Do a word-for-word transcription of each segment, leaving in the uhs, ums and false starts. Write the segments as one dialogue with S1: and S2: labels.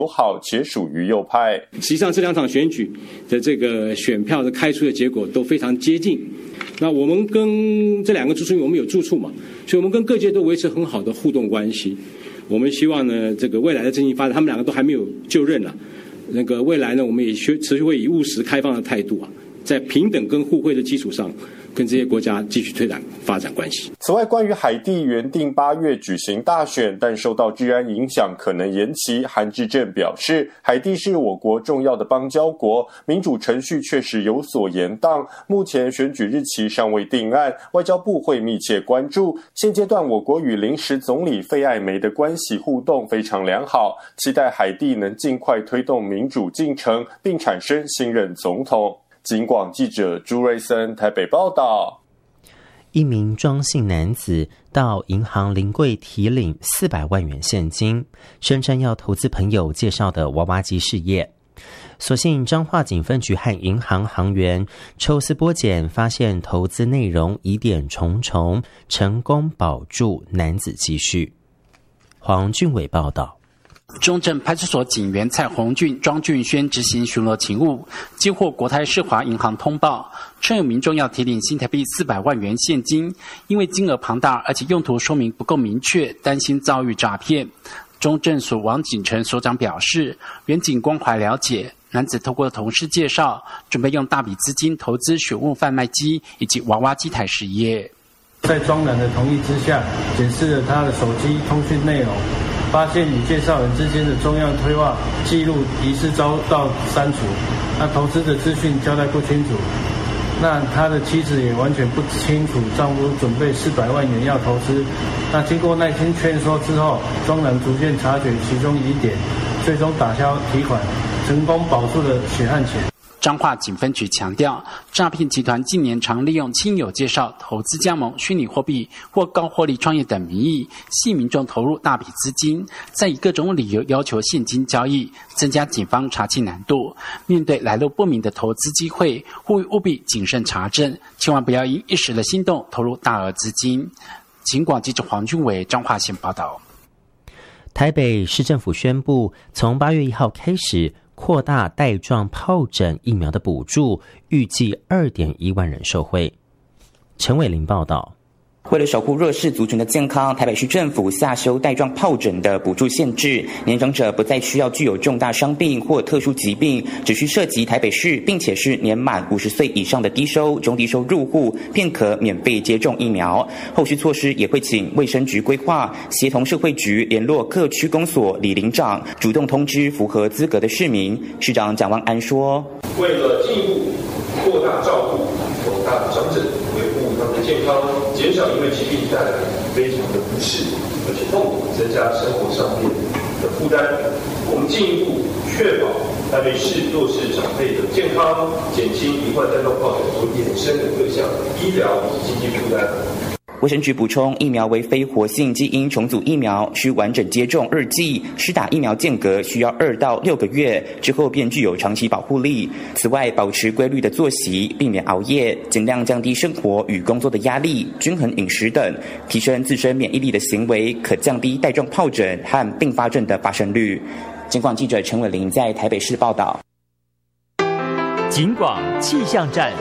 S1: 友好且属于右派。
S2: 实际上这两场选举的这个选票的开出的结果都非常接近。那我们跟这两个支出，我们有住处嘛，所以我们跟各界都维持很好的互动关系。我们希望呢，这个未来的政经发展，他们两个都还没有就任啊。那个未来呢，我们也持续会以务实开放的态度啊，在平等跟互惠的基础上，跟这些国家继续推展发展关系。
S1: 此外，关于海地原定八月举行大选，但受到治安影响可能延期，韩志正表示，海地是我国重要的邦交国，民主程序确实有所延宕，目前选举日期尚未定案，外交部会密切关注。现阶段我国与临时总理费艾梅的关系互动非常良好，期待海地能尽快推动民主进程，并产生新任总统。警广记者朱瑞森台北报道。
S3: 一名庄姓男子到银行临柜提领四百万元现金，声称要投资朋友介绍的娃娃机事业。所幸彰化警分局和银行行员抽丝剥茧，发现投资内容疑点重重，成功保住男子积蓄。黄俊伟报道。
S4: 中正派出所警员蔡宏俊、庄俊轩执行巡逻勤务，接获国泰世华银行通报，称有民众要提领新台币四百万元现金，因为金额庞大，而且用途说明不够明确，担心遭遇诈骗。中正所王景成所长表示，原警关怀了解，男子透过同事介绍，准备用大笔资金投资选物贩卖机以及娃娃机台事业。
S5: 在庄男的同意之下，检视了他的手机通讯内容，发现与介绍人之间的中央对话记录疑似遭到删除，那投资的资讯交代不清楚，那他的妻子也完全不清楚丈夫准备四百万元要投资。那经过耐心劝说之后，庄男逐渐察觉其中疑点，最终打消提款，成功保住了血汗钱。
S4: 彰化警分局强调，诈骗集团近年常利用亲友介绍、投资加盟、虚拟货币或高获利创业等名义，吸引民众投入大笔资金，再以各种理由要求现金交易，增加警方查缉难度。面对来路不明的投资机会，呼吁务必谨慎查证，千万不要因一时的心动投入大额资金。警广记者黄俊伟彰化县报道。
S3: 台北市政府宣布，从八月一号开始，扩大带状疱疹疫苗的补助，预计 二点一万人受惠。陈伟林报道。
S6: 为了守护弱势族群的健康，台北市政府下修带状疱疹的补助限制，年长者不再需要具有重大伤病或特殊疾病，只需涉及台北市，并且是年满五十岁以上的低收、中低收入户，便可免费接种疫苗。后续措施也会请卫生局规划，协同社会局联络各区公所里邻长，主动通知符合资格的市民。市长蒋万安说：“
S7: 为了进一步扩大照顾广大长者，维护他们的健康，减少因为疾病带来非常的不适而且痛苦，增加生活上面的负担。我们进一步确保台北市弱势长辈的健康，减轻罹患带状疱疹所衍生的各项医疗以及经济负担。”
S6: 卫生局补充，疫苗为非活性基因重组疫苗，需完整接种二剂，施打疫苗间隔需要二到六个月，之后便具有长期保护力。此外，保持规律的作息，避免熬夜，尽量降低生活与工作的压力，均衡饮食等，提升自身免疫力的行为，可降低带状疱疹和并发症的发生率。警广记者陈伟玲在台北市报道。
S8: 警广气象站。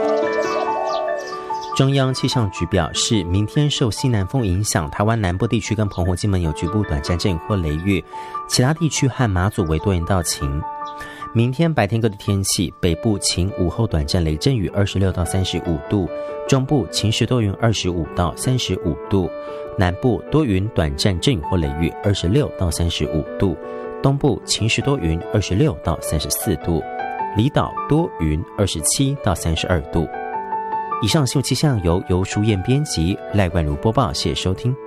S3: 中央气象局表示，明天受西南风影响，台湾南部地区跟澎湖、金门有局部短暂阵雨或雷雨，其他地区和马祖为多云到晴。明天白天各地天气，北部晴，午后短暂雷阵雨，二十六到三十五度；中部晴时多云，二十五到三十五度；南部多云短暂阵雨或雷雨，二十六到三十五度；东部晴时多云，二十六到三十四度；离岛多云，二十七到三十二度。以上新闻气象由游淑燕编辑，赖冠如播报，谢谢收听。